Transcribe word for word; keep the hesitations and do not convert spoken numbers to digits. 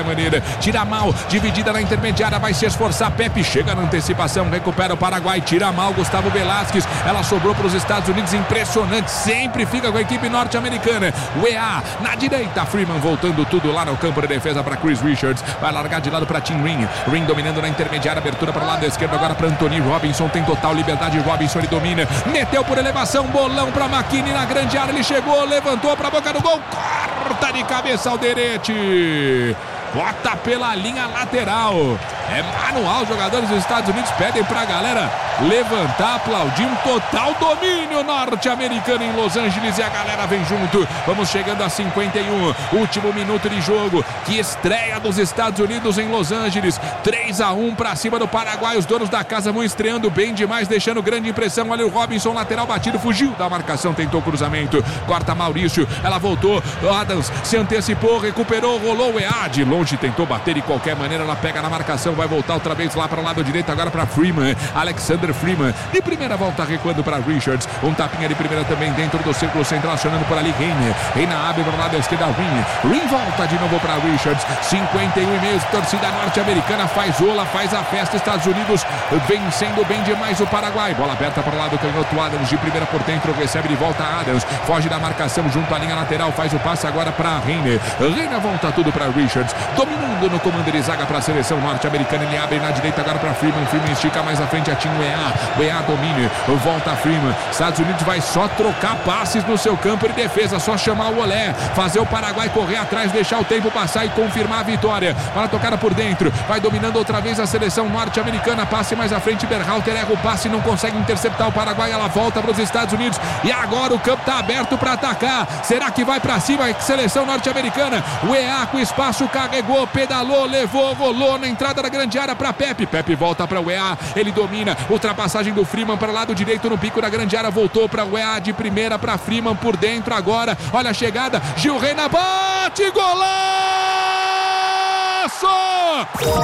maneira. Tira mal, dividida na intermediária, vai se esforçar. Pepe chega na antecipação, recupera o Paraguai, tira mal Gustavo Velasquez. Ela sobrou para os Estados Unidos, impressionante. Sempre fica com a equipe norte-americana. O E A na direita, Freeman voltando tudo lá no campo de defesa para Chris Richards. Vai largar de lado para Tim Ring. Ring dominando na intermediária, abertura para o lado esquerdo agora para Anthony Robinson. Tem total liberdade, Robinson ele domina. Meteu por elevação, bolão para McKinney na grande área. Ele chegou, levantou para a boca do gol. Corta de cabeça Alderete. Bota pela linha lateral. É manual, os jogadores dos Estados Unidos pedem pra galera levantar, aplaudir. Um total domínio norte-americano em Los Angeles e a galera vem junto. Vamos chegando a cinquenta e um, último minuto de jogo. Que estreia dos Estados Unidos em Los Angeles. três a um pra cima do Paraguai. Os donos da casa vão estreando bem demais, deixando grande impressão. Olha o Robinson, lateral batido, fugiu da marcação, tentou cruzamento. Corta Maurício, ela voltou. Adams se antecipou, recuperou, rolou o E A de longe, tentou bater de qualquer maneira. Ela pega na marcação, vai voltar outra vez lá para o lado direito, agora para Freeman. Alexander Freeman, de primeira volta recuando para Richards. Um tapinha de primeira também dentro do círculo central, acionando por ali Reina. Reina abre para o lado esquerdo, Ring. Ring volta de novo para Richards. cinquenta e um e meio, torcida norte-americana faz ola, faz a festa. Estados Unidos vencendo bem demais o Paraguai. Bola aberta para o lado, canhoto Adams de primeira por dentro, recebe de volta Adams. Foge da marcação junto à linha lateral, faz o passe agora para Reina. Reina volta tudo para Richards. Dominando no comando de zaga para a seleção norte-americana. Ele abre na direita agora para Freeman. Freeman estica mais à frente, atinha o E A. O E A domina, volta a Freeman. Estados Unidos vai só trocar passes no seu campo de defesa, só chamar o olé, fazer o Paraguai correr atrás, deixar o tempo passar e confirmar a vitória. Para tocada por dentro, vai dominando outra vez a seleção norte-americana. Passe mais à frente, Berhalter erra o passe, não consegue interceptar o Paraguai. Ela volta para os Estados Unidos e agora o campo está aberto para atacar. Será que vai para cima a seleção norte-americana? O E A com espaço, carregou, pedalou, levou, rolou na entrada da grande área para Pepe. Pepe volta para o E A, ele domina, ultrapassagem do Freeman para o lado direito no pico da grande área, voltou para o E A de primeira para Freeman por dentro agora. Olha a chegada, Gil Reina bate, golaço!